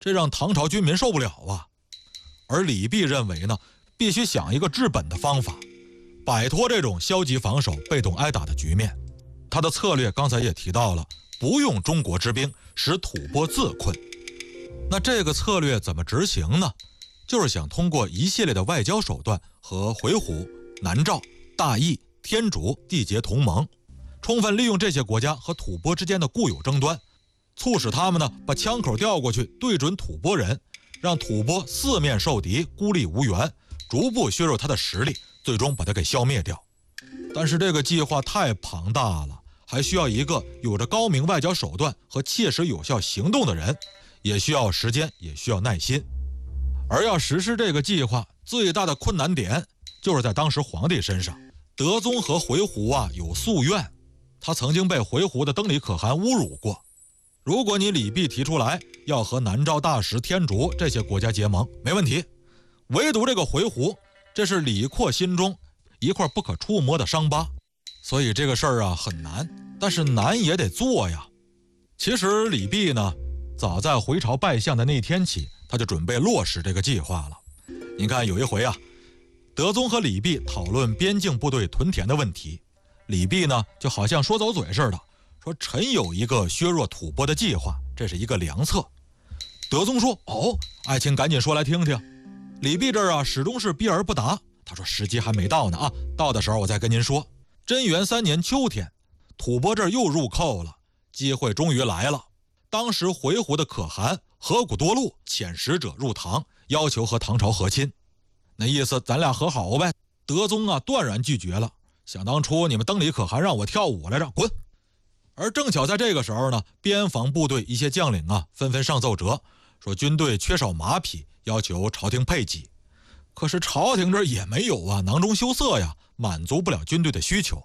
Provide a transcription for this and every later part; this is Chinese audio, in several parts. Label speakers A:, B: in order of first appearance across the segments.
A: 这让唐朝军民受不了啊。而李泌认为呢，必须想一个治本的方法，摆脱这种消极防守、被动挨打的局面。他的策略刚才也提到了，不用中国之兵，使吐蕃自困。那这个策略怎么执行呢？就是想通过一系列的外交手段和回鹘、南诏、大邑、天竺缔结同盟，充分利用这些国家和吐蕃之间的固有争端，促使他们呢把枪口调过去对准吐蕃人，让吐蕃四面受敌，孤立无援，逐步削弱他的实力，最终把他给消灭掉。但是这个计划太庞大了，还需要一个有着高明外交手段和切实有效行动的人，也需要时间，也需要耐心。而要实施这个计划，最大的困难点就是在当时皇帝身上。德宗和回鹘啊有宿怨，他曾经被回鹘的登里可汗侮辱过。如果你李泌提出来要和南诏、大食、天竺这些国家结盟，没问题。唯独这个回鹘，这是李阔心中一块不可触摸的伤疤，所以这个事儿啊很难，但是难也得做呀。其实李泌呢，早在回朝拜相的那天起，他就准备落实这个计划了。你看有一回啊，德宗和李泌讨论边境部队屯田的问题，李泌呢就好像说走嘴似的，说臣有一个削弱吐蕃的计划，这是一个良策。德宗说哦，爱卿赶紧说来听听。李泌这儿啊始终是避而不答，他说时机还没到呢啊，到的时候我再跟您说。贞元3年秋天，吐蕃这儿又入寇了，机会终于来了。当时回鹘的可汗河古多禄遣使者入唐，要求和唐朝和亲，那意思咱俩和好呗。德宗啊断然拒绝了，想当初你们登里可汗让我跳舞来着，滚！而正巧在这个时候呢，边防部队一些将领啊纷纷上奏折，说军队缺少马匹，要求朝廷配给。可是朝廷这儿也没有啊，囊中羞涩呀，满足不了军队的需求。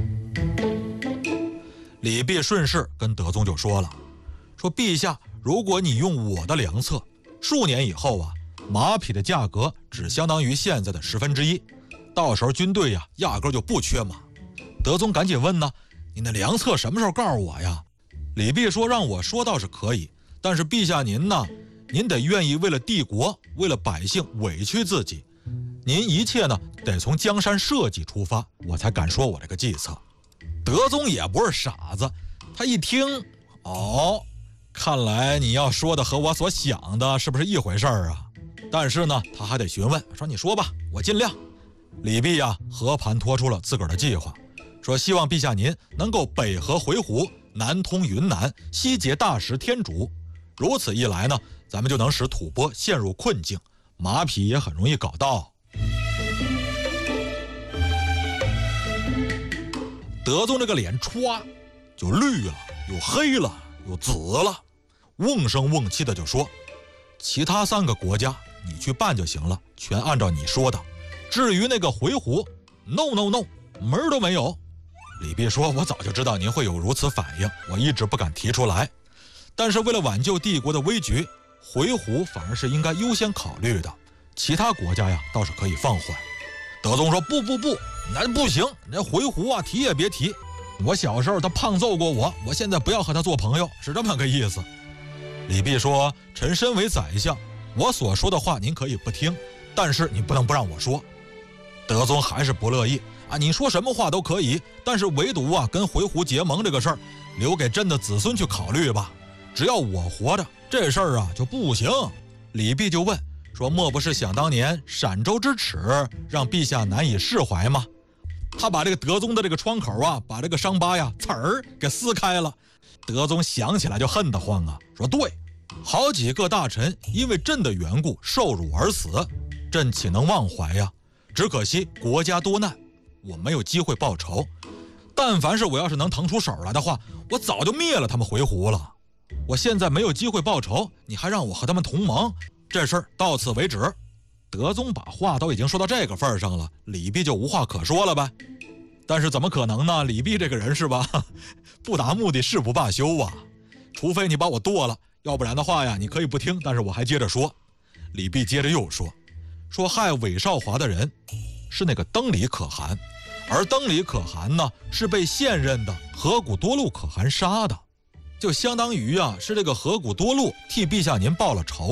A: 李泌顺势跟德宗就说了，说陛下，如果你用我的良策，数年以后啊，马匹的价格只相当于现在的1/10，到时候军队呀压根就不缺马。德宗赶紧问呢，您的良策什么时候告诉我呀？李泌说，让我说倒是可以，但是陛下您呢，您得愿意为了帝国，为了百姓委屈自己，您一切呢得从江山社稷出发，我才敢说我这个计策。德宗也不是傻子，他一听，哦，看来你要说的和我所想的是不是一回事儿啊？但是呢他还得询问，说你说吧，我尽量。李泌呀和盘托出了自个儿的计划，说希望陛下您能够北和回鹘，南通云南，西结大食、天竺，如此一来呢，咱们就能使吐蕃陷入困境，马匹也很容易搞到。德宗这个脸歘就绿了，又黑了，又紫了，瓮声瓮气的就说，其他3个国家你去办就行了，全按照你说的，至于那个回鹘 no no no， 门儿都没有。李泌说，我早就知道您会有如此反应，我一直不敢提出来，但是为了挽救帝国的危局，回鹘反而是应该优先考虑的，其他国家呀倒是可以放缓。德宗说，不，那不行，那回鹘啊提也别提，我小时候他胖揍过我，我现在不要和他做朋友，是这么个意思。李泌说，臣身为宰相，我所说的话您可以不听，但是你不能不让我说。德宗还是不乐意啊，你说什么话都可以，但是唯独啊跟回鹘结盟这个事儿留给朕的子孙去考虑吧，只要我活着，这事儿啊就不行。李泌就问说，莫不是想当年陕州之耻让陛下难以释怀吗？他把这个德宗的这个窗口啊，把这个伤疤呀刺儿给撕开了。德宗想起来就恨得慌啊，说对，好几个大臣因为朕的缘故受辱而死，朕岂能忘怀呀？只可惜国家多难，我没有机会报仇。但凡是我要是能腾出手来的话，我早就灭了他们回鹘了。我现在没有机会报仇，你还让我和他们同盟，这事儿到此为止。德宗把话都已经说到这个份上了，李泌就无话可说了呗。但是怎么可能呢？李泌这个人是吧，不达目的誓不罢休啊。除非你把我剁了，要不然的话呀，你可以不听，但是我还接着说。李泌接着又说害韦少华的人是那个登里可汗，而登里可汗呢是被现任的河古多禄可汗杀的。 就相当于啊是这个河谷多禄替陛下您报了仇。